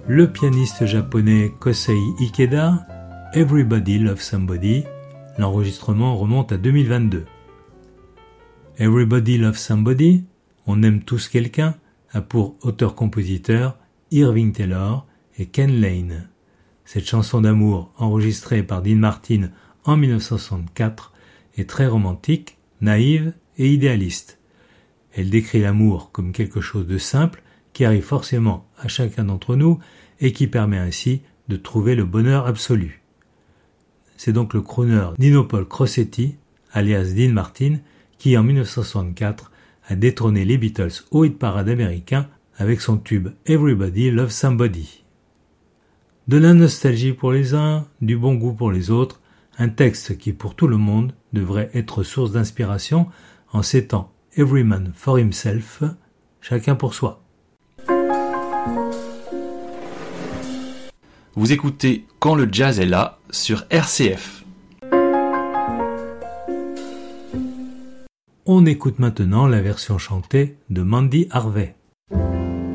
le pianiste japonais Kosei Ikeda, Everybody Loves Somebody. L'enregistrement remonte à 2022. Everybody Loves Somebody, on aime tous quelqu'un, a pour auteur-compositeur Irving Taylor et Ken Lane. Cette chanson d'amour, enregistrée par Dean Martin en 1964, est très romantique, naïve et idéaliste. Elle décrit l'amour comme quelque chose de simple qui arrive forcément à chacun d'entre nous et qui permet ainsi de trouver le bonheur absolu. C'est donc le crooner Nino Paul Crosetti, alias Dean Martin, qui en 1964 a détrôné les Beatles au hit-parade américain avec son tube Everybody Loves Somebody. De la nostalgie pour les uns, du bon goût pour les autres, un texte qui pour tout le monde devrait être source d'inspiration en ces temps Every man for himself, chacun pour soi. Vous écoutez Quand le jazz est là sur RCF. On écoute maintenant la version chantée de Mandy Harvey.